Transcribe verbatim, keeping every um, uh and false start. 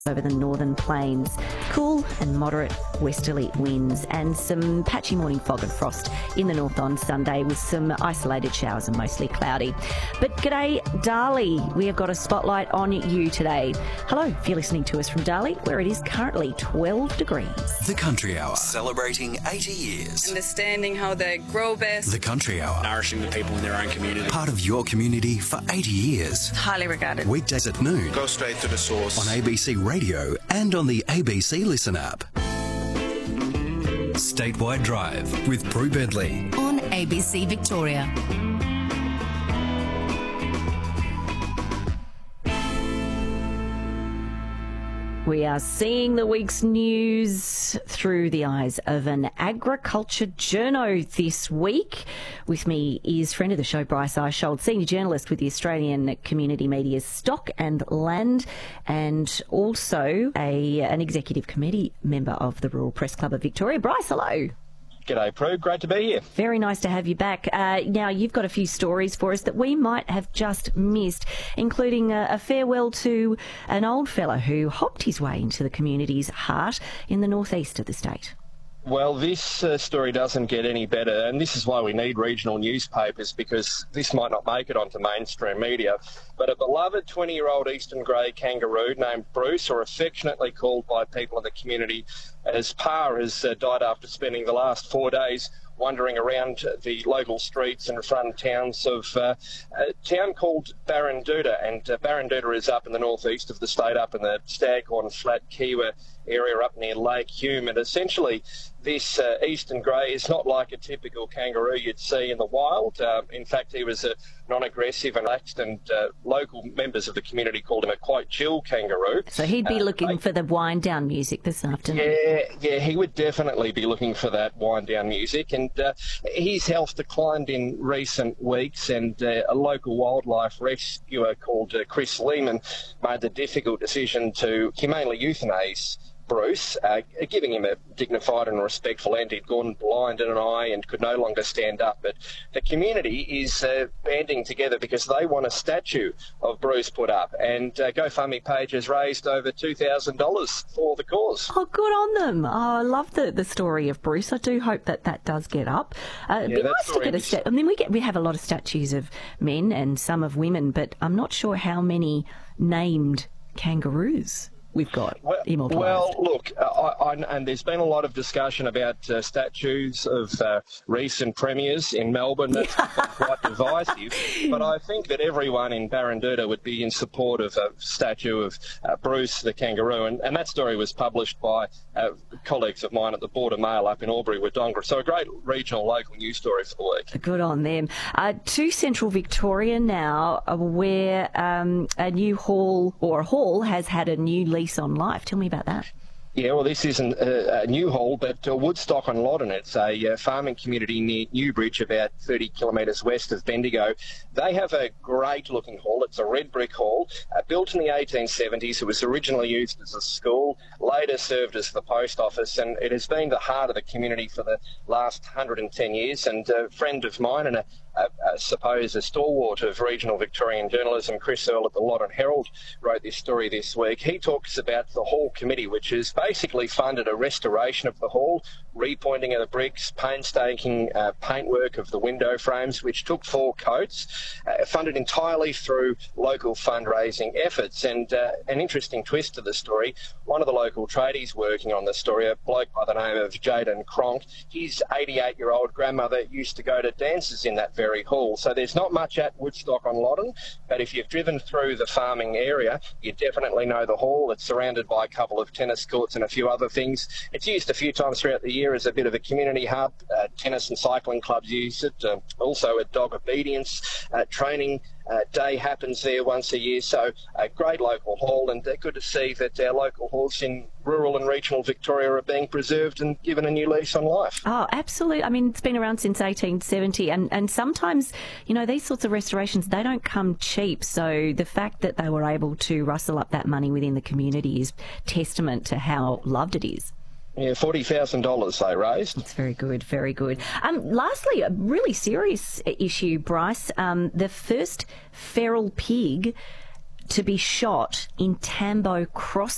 over the northern plains. Cool and moderate westerly winds and some patchy morning fog and frost in the north on Sunday with some isolated showers and mostly cloudy. But g'day, Darley. We have got a spotlight on you today. Hello, if you're listening to us from Darley, where it is currently twelve degrees. The Country Hour, celebrating eighty years. Understanding how they grow best. The Country Hour, nourishing the people in their own community. Part of your community for eighty years. Highly regarded. Weekdays at noon. Go straight to the source. On A B C Radio and on the A B C Listen app. Statewide Drive with Prue Bedley. On A B C Victoria. We are seeing the week's news through the eyes of an agriculture journo this week. With me is friend of the show, Bryce Eishold, senior journalist with the Australian community media's Stock and Land, and also a an executive committee member of the Rural Press Club of Victoria. Bryce, hello. G'day, Prue. Great to be here. Very nice to have you back. Uh, now, you've got a few stories for us that we might have just missed, including a, a farewell to an old fella who hopped his way into the community's heart in the northeast of the state. Well, this uh, story doesn't get any better, and this is why we need regional newspapers, because this might not make it onto mainstream media. But a beloved twenty-year-old eastern grey kangaroo named Bruce, or affectionately called by people in the community as Pa, has uh, died after spending the last four days wandering around the local streets and front towns of uh, a town called Barranduda. And uh, Barranduda is up in the northeast of the state, up in the Staghorn Flat Kiwa area up near Lake Hume. And essentially, this uh, eastern grey is not like a typical kangaroo you'd see in the wild. Um, in fact, he was a non-aggressive and relaxed, and uh, local members of the community called him a quite chill kangaroo. So he'd be uh, looking I, for the wind-down music this afternoon. Yeah, yeah, he would definitely be looking for that wind-down music. And uh, his health declined in recent weeks, and uh, a local wildlife rescuer called uh, Chris Lehman made the difficult decision to humanely euthanize Bruce, uh, giving him a dignified and respectful end. He'd gone blind in an eye and could no longer stand up. But the community is uh, banding together because they want a statue of Bruce put up. And uh, GoFundMe page has raised over two thousand dollars for the cause. Oh, good on them. Oh, I love the, the story of Bruce. I do hope that that does get up. Uh, it'd Yeah, be that nice to story get a is- stat. I mean, we get we have a lot of statues of men and some of women, but I'm not sure how many named kangaroos we've got Well, immortalised. well look, uh, I, I, and there's been a lot of discussion about uh, statues of uh, recent premiers in Melbourne. That's quite divisive. But I think that everyone in Barranduda would be in support of a statue of uh, Bruce the kangaroo. And, and that story was published by uh, colleagues of mine at the Border Mail up in Albury Wodonga. So a great regional local news story for the week. Good on them. Uh, to Central Victoria now, uh, where um, a new hall or a hall has had a new lease on life. Tell me about that. Yeah, well, this isn't a, a new hall, but uh, Woodstock on Loddon. It's a uh, farming community near Newbridge, about thirty kilometres west of Bendigo. They have a great-looking hall. It's a red brick hall, uh, built in the eighteen seventies. It was originally used as a school, later served as the post office, and it has been the heart of the community for the last one hundred ten years. And a friend of mine and a I uh, suppose a stalwart of regional Victorian journalism, Chris Earle at the Loddon Herald, wrote this story this week. He talks about the Hall Committee, which has basically funded a restoration of the hall, repointing of the bricks, painstaking uh, paintwork of the window frames, which took four coats, uh, funded entirely through local fundraising efforts. And uh, an interesting twist to the story, one of the local tradies working on the story, a bloke by the name of Jaden Cronk, his eighty-eight-year-old grandmother used to go to dances in that very hall. So there's not much at Woodstock on Loddon, but if you've driven through the farming area, you definitely know the hall. It's surrounded by a couple of tennis courts and a few other things. It's used a few times throughout the year as a bit of a community hub. Uh, tennis and cycling clubs use it. Uh, also a dog obedience uh, training Uh, day happens there once a year, so a great local hall, and uh, good to see that our local halls in rural and regional Victoria are being preserved and given a new lease on life. Oh, absolutely. I mean, it's been around since eighteen seventy, and, and sometimes, you know, these sorts of restorations, they don't come cheap, so the fact that they were able to rustle up that money within the community is testament to how loved it is. Yeah, forty thousand dollars they raised. That's very good, very good. Um, lastly, a really serious issue, Bryce. Um, the first feral pig to be shot in Tambo Cross